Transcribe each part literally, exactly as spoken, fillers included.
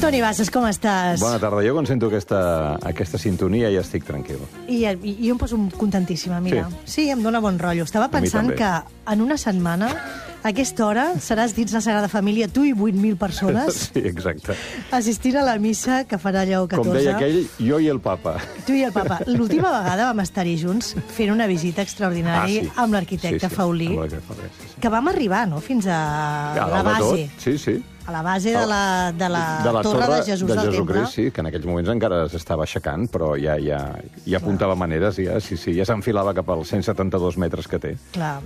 Antoni Bassas, com estàs? Bona tarda. Jo quan sento aquesta, aquesta sintonia ja estic tranquil. I, i, i jo em poso contentíssima, mira. Sí. sí, em dona bon rotllo. Estava pensant que en una setmana, a aquesta hora, seràs dins la Sagrada Família, tu i vuit mil persones, Sí, exacte. assistint a la missa que farà Lleó catorze. Com deia aquell, jo i el papa. Tu i el papa. L'última vegada vam estar-hi junts fent una visita extraordinària Ah, sí. amb l'arquitecte sí, sí. Faulí, Amb l'arquitecte Faulí, sí, sí. que vam arribar, no?, fins a Ja, la dalt de base. tot, Sí, sí. A la base de la, de la, de la torre, torre de Jesús de del Temple. Jesucrist, sí, que en aquells moments encara s'estava aixecant, però ja, ja, ja apuntava maneres, ja, sí, sí, ja s'enfilava cap als cent setanta-dos metres que té. Clar.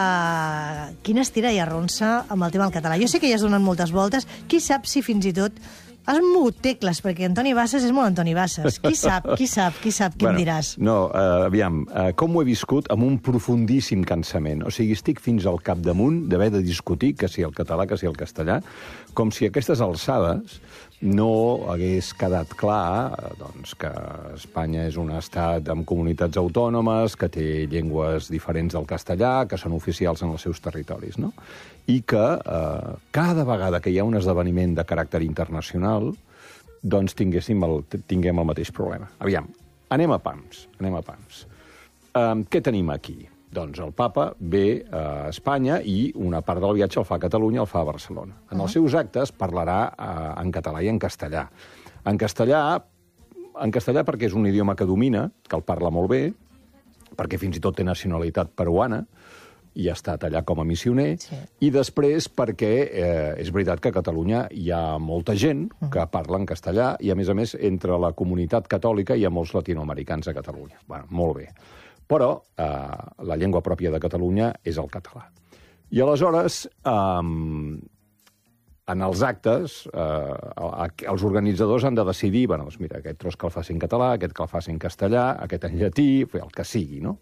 Uh, quina estira i arronsa amb el tema del català. Jo sé que ja es donen moltes voltes. Qui sap si fins i tot has mogut tecles, perquè Antoni Bassas és molt Antoni Bassas. Qui sap, qui sap, qui sap, què bueno, em diràs? No, uh, aviam, uh, com ho he viscut amb un profundíssim cansament. O sigui, estic fins al capdamunt d'haver de discutir que si el català, que si el castellà, com si a aquestes alçades no hagués quedat clar doncs, que Espanya és un estat amb comunitats autònomes, que té llengües diferents del castellà, que són oficials en els seus territoris, no? I que eh, cada vegada que hi ha un esdeveniment de caràcter internacional, doncs tinguéssim el, tinguem el mateix problema. Aviam, anem a pams, anem a pams. Um, què tenim aquí? Doncs el papa ve a Espanya i una part del viatge el fa a Catalunya, el fa a Barcelona. En els seus actes parlarà uh, en català i en castellà. En castellà, en castellà perquè és un idioma que domina, que el parla molt bé, perquè fins i tot té nacionalitat peruana, i ha estat allà com a missioner, sí. I després perquè eh, és veritat que a Catalunya hi ha molta gent que parla en castellà i, a més a més, entre la comunitat catòlica hi ha molts latinoamericans a Catalunya. Bueno, molt bé. Però eh, la llengua pròpia de Catalunya és el català. I aleshores, eh, en els actes, eh, els organitzadors han de decidir, bueno, doncs mira, aquest tros que el faci en català, aquest que el faci en castellà, aquest en llatí, el que sigui, no?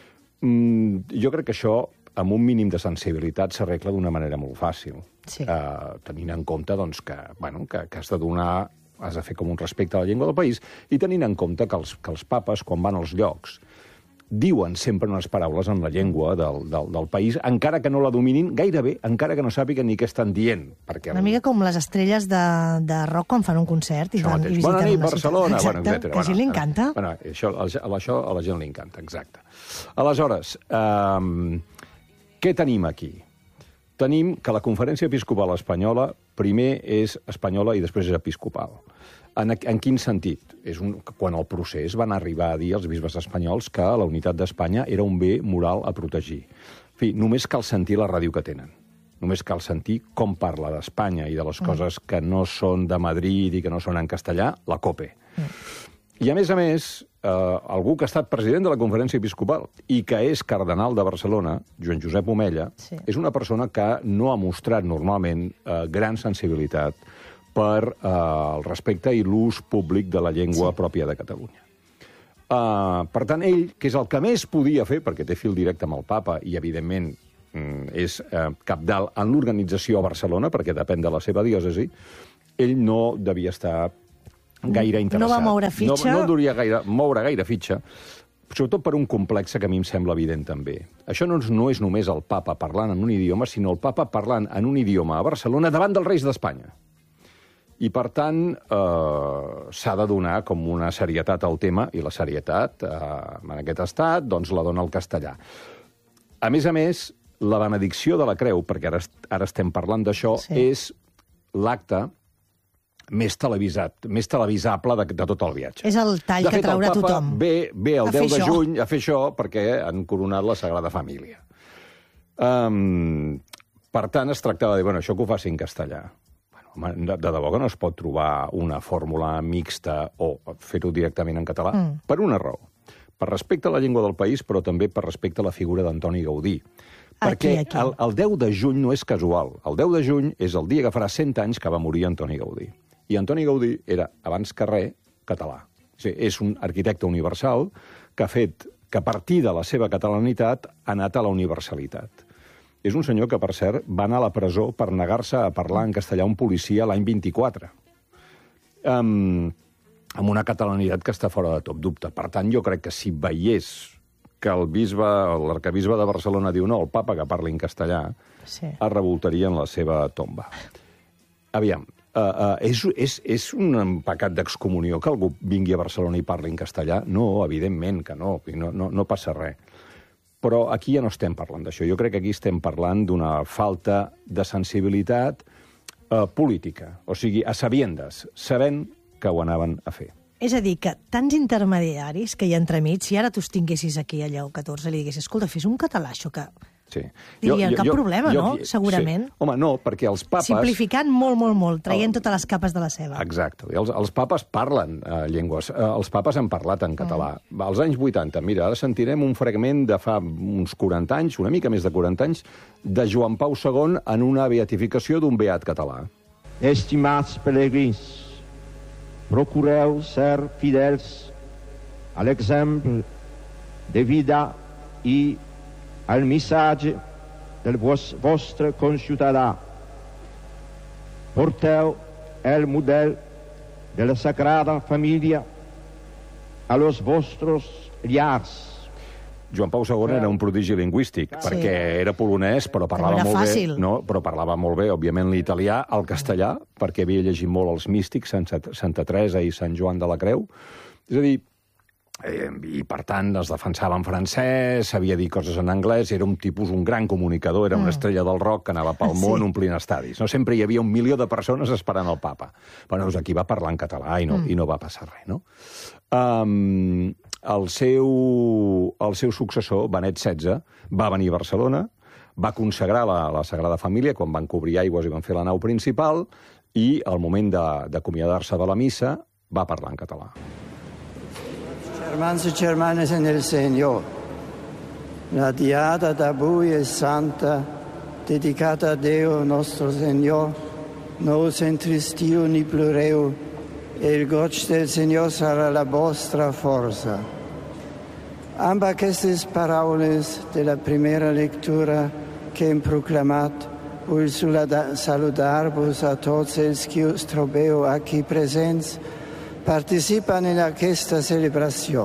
Mm, jo crec que això, amb un mínim de sensibilitat, s'arregla d'una manera molt fàcil. Sí. Eh, tenint en compte doncs, que, bueno, que, que has de donar, has de fer com un respecte a la llengua del país, i tenint en compte que els, que els papes, quan van als llocs, diuen sempre unes paraules en la llengua del, del, del país, encara que no la dominin gairebé, encara que no sàpiguen ni què estan dient. Perquè Una mica com les estrelles de, de rock quan fan un concert i, van, i visiten bona nit, una Barcelona, ciutat. bueno, Exacte, etcètera. que a gent li encanta. Bueno, això, això a la gent li encanta, exacte. Aleshores, um, què tenim aquí? Tenim que la Conferència Episcopal Espanyola primer és espanyola i després és episcopal. En, en quin sentit? És un, quan el procés van arribar a dir als bisbes espanyols que la unitat d'Espanya era un bé moral a protegir. En fi, només cal sentir la ràdio que tenen. Només cal sentir com parla d'Espanya i de les coses que no són de Madrid i que no són en castellà, la COPE. Mm. I, a més a més, eh, algú que ha estat president de la Conferència Episcopal i que és cardenal de Barcelona, Joan Josep Omella, sí. És una persona que no ha mostrat normalment eh, gran sensibilitat per eh, el respecte i l'ús públic de la llengua sí. pròpia de Catalunya. Uh, per tant, ell, que és el que més podia fer, perquè té fil directe amb el papa i, evidentment, és eh, capdalt en l'organització a Barcelona, perquè depèn de la seva diòcesi, ell no devia estar gaire interessat. No va moure fitxa. No, no devia gaire, moure gaire fitxa, sobretot per un complex que a mi em sembla evident també. Això no, no és només el papa parlant en un idioma, sinó el papa parlant en un idioma a Barcelona davant dels reis d'Espanya. I, per tant, eh, s'ha de donar com una serietat al tema, i la serietat, eh, en aquest estat, doncs la dona el castellà. A més a més, la benedicció de la creu, perquè ara, ara estem parlant d'això, sí. És l'acte més televisat, més televisable de, de tot el viatge. És el tall de fet, que traurà tothom. De fet, el papa ve, ve el a deu de això. juny a fer això perquè han coronat la Sagrada Família. Um, per tant, es tractava de dir, bueno, això que ho faci en castellà. De, de debò que no es pot trobar una fórmula mixta o fer-ho directament en català, mm. per una raó. Per respecte a la llengua del país, però també per respecte a la figura d'Antoni Gaudí. Perquè aquí, aquí. El, el deu de juny no és casual. El deu de juny és el dia que farà cent anys que va morir Antoni Gaudí. I Antoni Gaudí era, abans que res, català. O sigui, és un arquitecte universal que ha fet que a partir de la seva catalanitat ha anat a la universalitat. És un senyor que, per cert, va anar a la presó per negar-se a parlar en castellà a un policia l'any vint-i-quatre. Um, amb una catalanitat que està fora de tot dubte. Per tant, jo crec que si veiés que el bisbe, l'arquebisbe de Barcelona diu no, el papa que parli en castellà, sí. Es revoltaria en la seva tomba. Aviam, Uh, uh, és, és, és un pecat d'excomunió que algú vingui a Barcelona i parli en castellà? No, evidentment que no, no, no, no passa res. Però aquí ja no estem parlant d'això. Jo crec que aquí estem parlant d'una falta de sensibilitat eh, política. O sigui, a sabiendes, sabent que ho anaven a fer. És a dir, que tants intermediaris que hi ha entremig, si ara tu tinguessis aquí a Lleó catorze i li diguessis, escolta, fes un català, això que... Sí. Diria, cap jo, problema, jo, no? jo, Segurament. Sí. Home, no, perquè els papes... Simplificant molt, molt, molt, traient totes les capes de la seva. Exacte. Els, els papes parlen uh, llengües. Uh, els papes han parlat en català. Mm. Als anys vuitanta, mira, ara sentirem un fragment de fa uns quaranta anys, una mica més de quaranta anys, de Joan Pau segon en una beatificació d'un beat català. Estimats pelegrins, procureu ser fidels a l'exemple de vida i al missatge del vos, vostre conciutadà. Porteu el model de la Sagrada Família a los vostres llars. Joan Pau segon era un prodigi lingüístic, sí. perquè era polonès, però parlava no molt fàcil. bé, no, però parlava molt bé, òbviament, l'italià, el castellà, perquè havia llegit molt els místics, Santa Teresa i Sant Joan de la Creu. És a dir, eh, i per tant es defensava en francès, sabia dir coses en anglès, era un tipus, un gran comunicador, era una estrella del rock que anava pel món sí. omplint estadis. No? Sempre hi havia un milió de persones esperant el papa. Bueno, doncs aquí va parlar en català i no, mm. i no va passar res, no? Um, el, seu, el seu successor, Benet setze, va venir a Barcelona, va consagrar la, la Sagrada Família quan van cobrir aigües i van fer la nau principal, i al moment d'acomiadar-se de, de la missa va parlar en català. Germans i germanes en el Senyor, la diada d'avui és santa, dedicata a Déu nostre Senyor, no us entristiu ni ploreu, el goig del Senyor sarà la vostra força. Amb aquestes paraules de la primera lectura que hem proclamat, vull saludar-vos a tots els que us trobeu aquí presents, participen en aquesta celebració.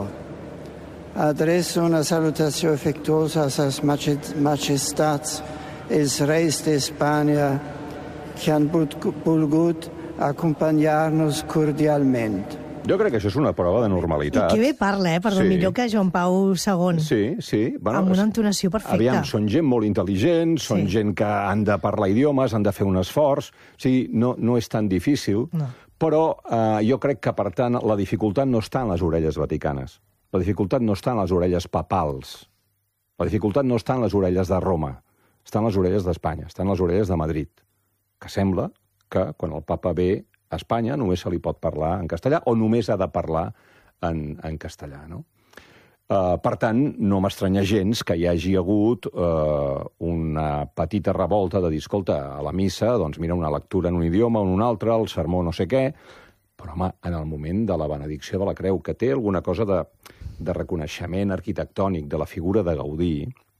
Adreço una salutació afectuosa a les majestats, els reis d'Espanya, que han volgut acompanyar-nos cordialment. Jo crec que això és una prova de normalitat. I que bé parla, eh? Perdó, sí. millor que Joan Pau segon. Sí, sí. Bueno, amb una entonació perfecta. Aviam, són gent molt intel·ligent, són sí. gent que han de parlar idiomes, han de fer un esforç. O sigui, no, no és tan difícil, no. però eh, jo crec que, per tant, la dificultat no està en les orelles vaticanes. La dificultat no està en les orelles papals. La dificultat no està en les orelles de Roma. Està en les orelles d'Espanya, està en les orelles de Madrid. Que sembla que quan el papa ve a Espanya només se li pot parlar en castellà o només ha de parlar en, en castellà, no? Uh, per tant, no m'estranya gens que hi hagi hagut uh, una petita revolta de dir, escolta, a la missa, doncs mira, una lectura en un idioma o en un altre, el sermó no sé què, però, home, en el moment de la benedicció de la creu, que té alguna cosa de, de reconeixement arquitectònic de la figura de Gaudí,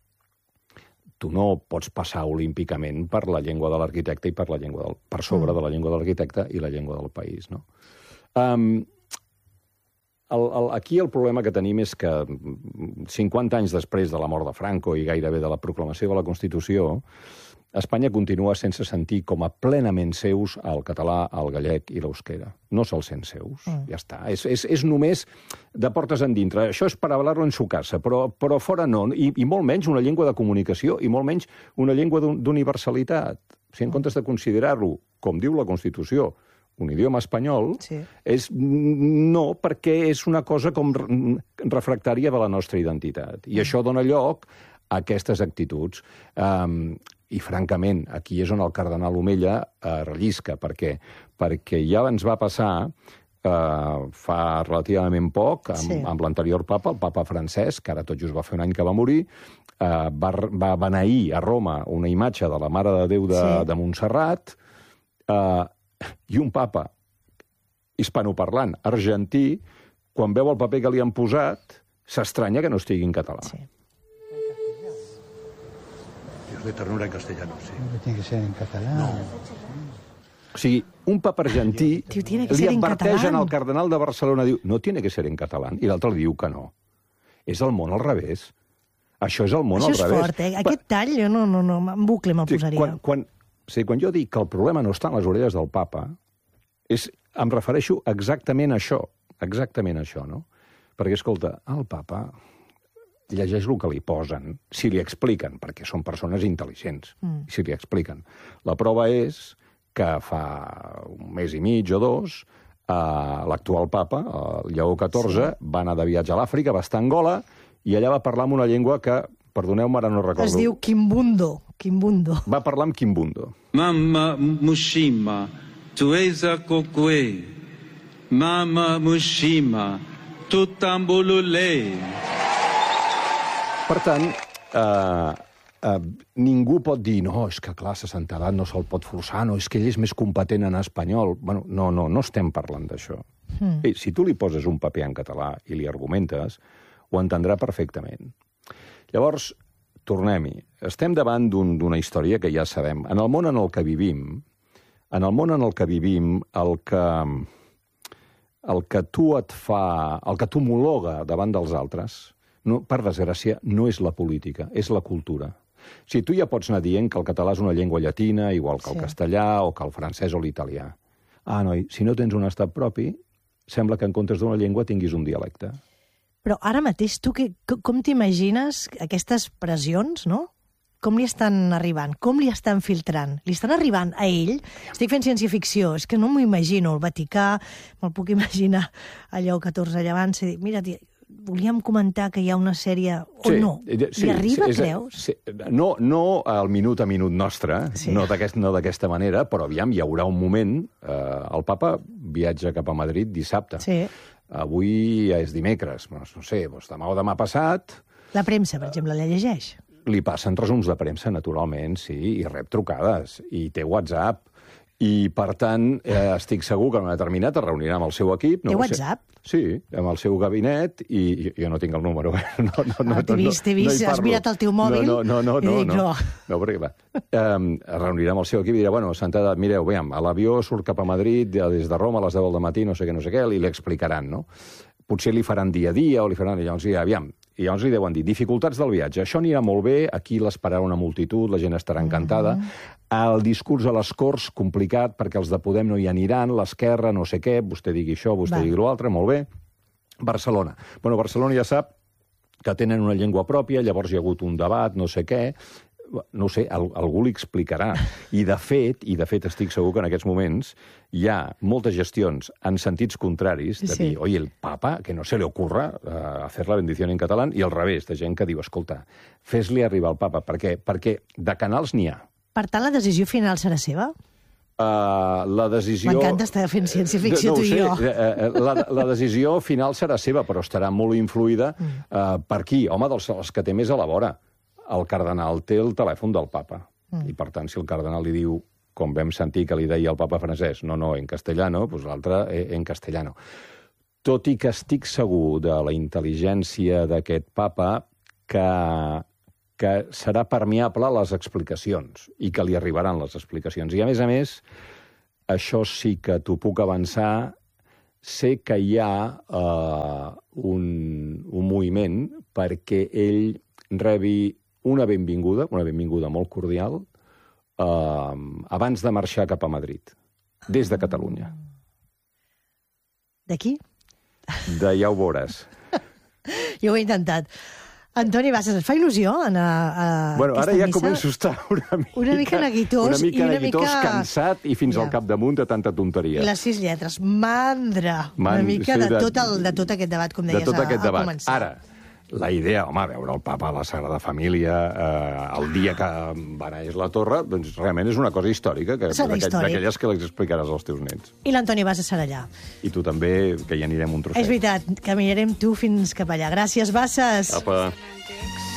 tu no pots passar olímpicament per la llengua de l'arquitecte i per la llengua del, per sobre mm. de la llengua de l'arquitecte i la llengua del país, no? Um, el, el, aquí el problema que tenim és que cinquanta anys després de la mort de Franco i gairebé de la proclamació de la Constitució, Espanya continua sense sentir com a plenament seus el català, el gallec i l'euskera. No se'ls sent seus, mm. ja està. És, és, és només de portes endintre. Això és per hablar-lo en su casa, però, però fora no. I, I molt menys una llengua de comunicació i molt menys una llengua d'universalitat. O sigui, en comptes de considerar-lo, com diu la Constitució, un idioma espanyol, sí. és no, perquè és una cosa com refractària de la nostra identitat. I mm. això dona lloc a aquestes actituds. Um, I, francament, aquí és on el cardenal Omella eh, rellisca, perquè, perquè ja ens va passar eh, fa relativament poc, amb, sí. amb l'anterior papa, el papa Francesc, que ara tot just va fer un any que va morir, eh, va, va beneir a Roma una imatge de la Mare de Déu de, sí. de Montserrat, eh, i un papa hispanoparlant argentí, quan veu el paper que li han posat, s'estranya que no estigui en català. Sí. De ternura en castellano, sí. Tiene que ser en català. No. O sigui, un papa argentí Tío, tiene que li ser en adverteixen catalán. al cardenal de Barcelona, diu, no tiene que ser en català, i l'altre li diu que no. És el món al revés. Això és el món Això al és revés. fort, eh? Aquest tall, jo no, no, no, en bucle me'l Sí, posaria. quan, quan, o sigui, quan jo dic que el problema no està en les orelles del papa, És, em refereixo exactament a això, exactament a això, no? Perquè, escolta, el papa llegeix el que li posen, si li expliquen, perquè són persones intel·ligents, mm. si li expliquen. La prova és que fa un mes i mig o dos, eh, l'actual papa, el Lleó catorze, sí. va anar de viatge a l'Àfrica, va estar a Angola, i allà va parlar amb una llengua que, perdoneu-me, ara no recordo. Es diu Kimbundo. Kimbundo. Va parlar amb Kimbundo. Mama Mushima, Tueza Kokwe, Mama Mushima, Tutambulule. Per tant, eh, eh, ningú pot dir no, és que clar, a seixanta edat no se'l pot forçar, no, és que ell és més competent en espanyol. Bueno, no, no, no estem parlant d'això. Mm. Ei, si tu li poses un paper en català i li argumentes, ho entendrà perfectament. Llavors, tornem-hi. Estem davant d'un, d'una història que ja sabem. En el món en el que vivim, en el món en el que vivim, el que, el que tu et fa, el que t'homologa davant dels altres, no, per desgràcia, no és la política, és la cultura. O sigui, tu ja pots anar dient que el català és una llengua llatina, igual que el sí. castellà, o que el francès o l'italià. Ah, noi, si no tens un estat propi, sembla que en comptes d'una llengua tinguis un dialecte. Però ara mateix, tu que, com t'imagines aquestes pressions, no? Com li estan arribant? Com li estan filtrant? Li estan arribant a ell? Estic fent ciència-ficció, és que no m'ho imagino. El Vaticà, me'l puc imaginar a Lleó catorze llevant, i dir, mira, tia, volíem comentar que hi ha una sèrie o sí, no. Sí, li arriba, sí, és, creus? Sí, no, no al minut a minut nostre, sí. no d'aquesta no manera, però aviam, hi haurà un moment... Eh, el papa viatja cap a Madrid dissabte. Sí. Avui és dimecres, no sé, doncs demà o demà passat... La premsa, per exemple, la llegeix? Li passen resums de premsa, naturalment, sí, i rep trucades, i té WhatsApp, i, per tant, eh, estic segur que en un determinat es reunirà amb el seu equip. Té no WhatsApp? Sí, amb el seu gabinet, i jo no tinc el número. No, no, no, ah, t'he vist, t'he vist, no has mirat el teu mòbil? No, no, no, no, dic, no, no. no, perquè va. Um, es reunirà amb el seu equip i dirà, bueno, Santa Edat, mireu, veiem, l'avió surt cap a Madrid des de Roma a les deu del matí, no sé què, no sé què, i li explicaran, no? Potser li faran dia a dia, o li faran... I llavors, ja, aviam, i llavors li deuen dir, dificultats del viatge, això anirà molt bé, aquí l'esperarà una multitud, la gent estarà encantada, mm-hmm. el discurs a les Corts, complicat, perquè els de Podem no hi aniran, l'esquerra, no sé què, vostè digui això, vostè Va. digui l'altre, molt bé. Barcelona. Bueno, Barcelona ja sap que tenen una llengua pròpia, llavors hi ha hagut un debat, no sé què, no sé, al, algú li explicarà. I de fet, i de fet estic segur que en aquests moments hi ha moltes gestions en sentits contraris de sí. dir, oi, el papa, que no se le ocurra uh, hacer la bendición en català, i al revés, de gent que diu, escolta, fes-li arribar al papa. Per què? Perquè de canals n'hi ha. Per tant, la decisió final serà seva? Uh, la decisió... M'encanta estar fent ciència-ficció, no, no tu i jo. Uh, la, la decisió final serà seva, però estarà molt influïda uh, per qui? Home, dels els que té més a la vora. El cardenal té el telèfon del papa. Mm. I, per tant, si el cardenal li diu, com vam sentir que li deia el papa francès, no, no, en castellano, doncs l'altre en castellano. Tot i que estic segur de la intel·ligència d'aquest papa que... que serà permeable a les explicacions i que li arribaran les explicacions. I, a més a més, això sí que t'ho puc avançar, sé que hi ha uh, un, un moviment perquè ell rebi una benvinguda, una benvinguda molt cordial, uh, abans de marxar cap a Madrid, des de Catalunya. D'aquí? De ja ho veuràs. Jo ho he intentat. Antoni Bassas, et fa il·lusió anar a bueno, aquesta ara ja missa? Començo a estar una mica... Una mica neguitós. Una mica i una neguitós, mica... cansat i fins ja. al capdamunt de tanta tonteria. I les sis lletres. Mandra. Man... Una mica sí, de, de... tot el, de tot aquest debat, com deies, de tot a, aquest a debat. començar. Ara, la idea, home, veure el papa a la Sagrada Família eh, el dia que va néixer la torre, doncs realment és una cosa històrica, que d'aquelles que les explicaràs als teus nens. I l'Antoni Bassas serà allà. I tu també, que hi anirem un trosset. És veritat, caminarem tu fins cap allà. Gràcies, Bassas. Apa.